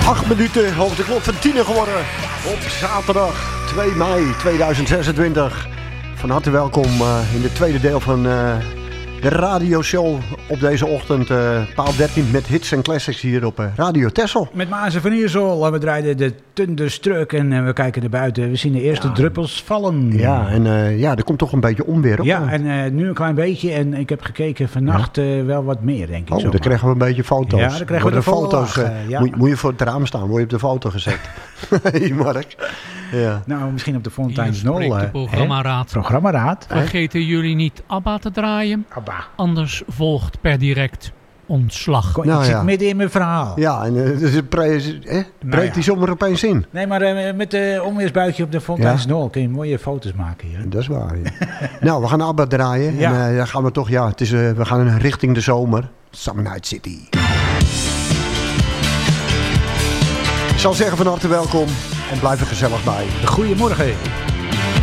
8 minuten over de klok van 10 geworden. Op zaterdag 2 mei 2026. Van harte welkom in het tweede deel van de radioshow op deze ochtend. Paal 13 met hits en classics hier op Radio Texel. Met Maarten van Iersel. We draaien de Thunderstruck en we kijken naar buiten. We zien de eerste druppels vallen. Ja, en er komt toch een beetje onweer op. Ja, en nu een klein beetje. En ik heb gekeken vannacht wel wat meer, denk ik. Oh, dan krijgen we een beetje foto's. Ja, dan krijgen we de foto's. Moet je voor het raam staan, word je op de foto gezet. Hey Mark. Ja. Nou, misschien op de Fontein's 0. De programmaraad. Programmaraad. Vergeten jullie niet ABBA te draaien? ABBA. Anders volgt per direct ontslag. Ik zit midden in mijn verhaal. Ja, en dus breekt die zomaar opeens in. Nee, maar met de onweersbuitje op de Fontein's 0 kun je mooie foto's maken hier. Dat is waar, ja. Nou, we gaan ABBA draaien. Ja. En dan gaan we toch, we gaan richting de zomer. Summer Night City. Ik zal zeggen van harte welkom en blijf er gezellig bij. Goedemorgen.